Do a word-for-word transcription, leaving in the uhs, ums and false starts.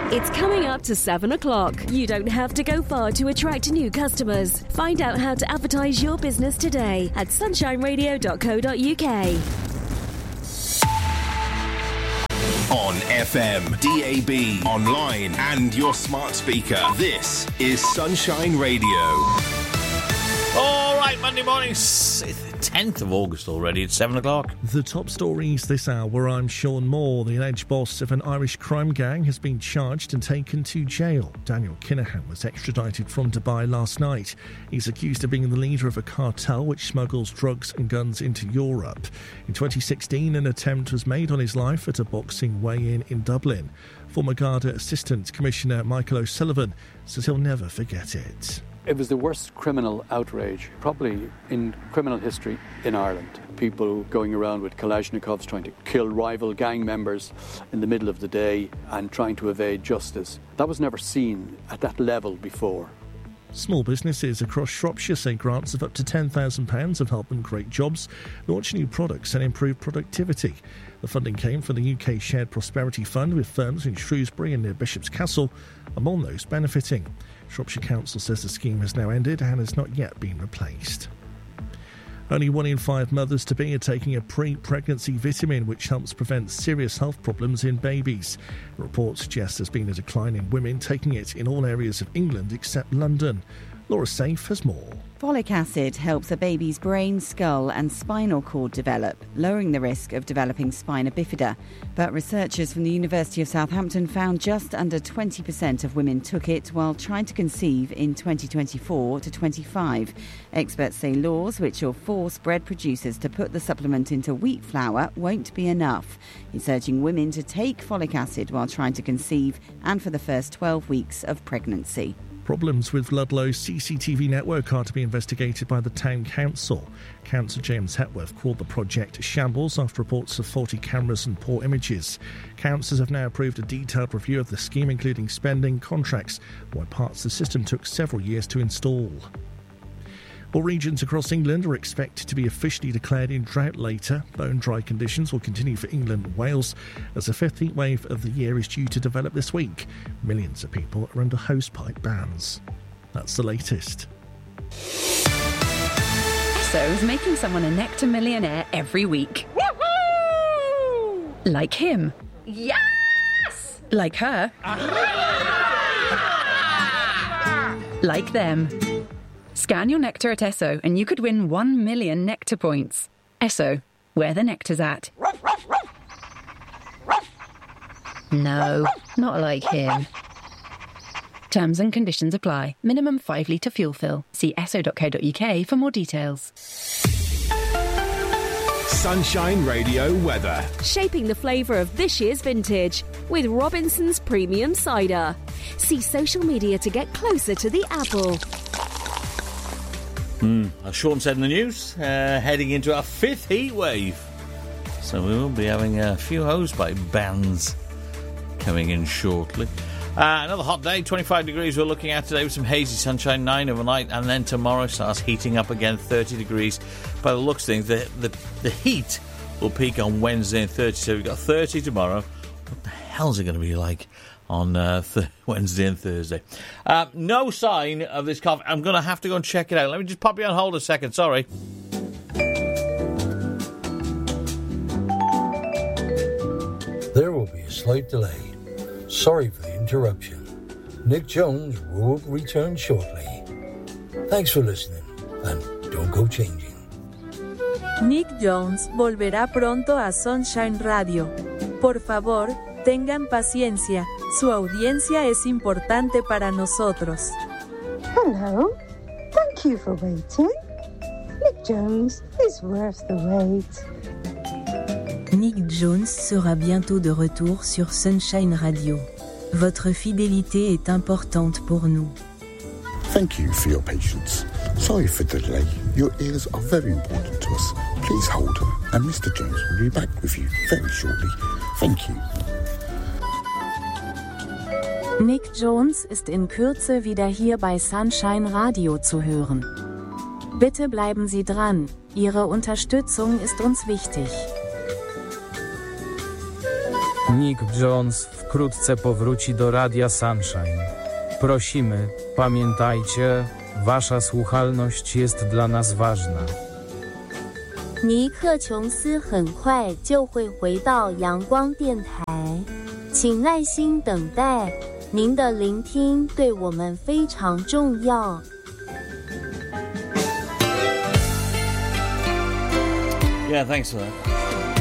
It's coming up to seven o'clock. You don't have to go far to attract new customers. Find out how to advertise your business today at sunshine radio dot co dot uk. On F M, D A B, online and your smart speaker. This is Sunshine Radio. All right, Monday morning, tenth of August already. It's seven o'clock. The top stories this hour. I'm Sean Moore. The alleged boss of an Irish crime gang has been charged and taken to jail. Daniel Kinahan was extradited from Dubai last night. He's accused of being the leader of a cartel which smuggles drugs and guns into Europe. In twenty sixteen, an attempt was made on his life at a boxing weigh-in in Dublin. Former Garda Assistant Commissioner Michael O'Sullivan says he'll never forget it. It was the worst criminal outrage, probably in criminal history in Ireland. People going around with Kalashnikovs trying to kill rival gang members in the middle of the day and trying to evade justice. That was never seen at that level before. Small businesses across Shropshire say grants of up to ten thousand pounds have helped them create jobs, launch new products and improve productivity. The funding came from the U K Shared Prosperity Fund, with firms in Shrewsbury and near Bishop's Castle among those benefiting. Shropshire Council says the scheme has now ended and has not yet been replaced. Only one in five mothers-to-be are taking a pre-pregnancy vitamin which helps prevent serious health problems in babies. A report suggests there's been a decline in women taking it in all areas of England except London. Laura Safe has more. Folic acid helps a baby's brain, skull and spinal cord develop, lowering the risk of developing spina bifida. But researchers from the University of Southampton found just under twenty percent of women took it while trying to conceive in twenty twenty-four to twenty-five. Experts say laws which will force bread producers to put the supplement into wheat flour won't be enough. It's urging women to take folic acid while trying to conceive and for the first twelve weeks of pregnancy. Problems with Ludlow's C C T V network are to be investigated by the Town Council. Councillor James Hepworth called the project shambles after reports of faulty cameras and poor images. Councillors have now approved a detailed review of the scheme, including spending, contracts, while parts of the system took several years to install. All regions across England are expected to be officially declared in drought later. Bone-dry conditions will continue for England and Wales as the fifth heat wave of the year is due to develop this week. Millions of people are under hosepipe bans. That's the latest. Esso is making someone a Nectar millionaire every week. Woohoo! Like him. Yes! Like her. Like them. Scan your Nectar at Esso and you could win one million Nectar points. Esso, where the nectar's at. No, not like him. Terms and conditions apply. Minimum five litre fuel fill. See esso dot co dot uk for more details. Sunshine Radio weather. Shaping the flavour of this year's vintage with Robinson's Premium Cider. See social media to get closer to the apple. Hmm, as Sean said in the news, uh, heading into our fifth heat wave. So we will be having a few hosepipe bans coming in shortly. Uh, another hot day, twenty-five degrees we're looking at today with some hazy sunshine, nine overnight, and then tomorrow starts heating up again, thirty degrees. By the looks of things, the, the, the heat will peak on Wednesday and Thursday, so we've got thirty tomorrow. What the hell's it going to be like on uh, th- Wednesday and Thursday? Uh, no sign of this cough. I'm going to have to go and check it out. Let me just pop you on hold a second, sorry. There will be a slight delay. Sorry for the interruption. Nick Jones will return shortly. Thanks for listening, and don't go changing. Nick Jones volverá pronto a Sunshine Radio. Por favor, tengan paciencia. Su audiencia es importante para nosotros. Hello. Thank you for waiting. Nick Jones is worth the wait. Nick Jones sera bientôt de retour sur Sunshine Radio. Votre fidélité est importante pour nous. Thank you for your patience. Sorry for the delay. Your ears are very important to us. Please hold, and Mister Jones will be back with you very shortly. Thank you. Nick Jones ist in Kürze wieder hier bei Sunshine Radio zu hören. Bitte bleiben Sie dran. Ihre Unterstützung ist uns wichtig. Nick Jones wkrótce powróci do Radia Sunshine. Prosimy, pamiętajcie, wasza słuchalność jest dla nas ważna. 尼克·琼斯很快就会回到阳光电台，请耐心等待，您的聆听对我们非常重要。 Yeah, thanks for that.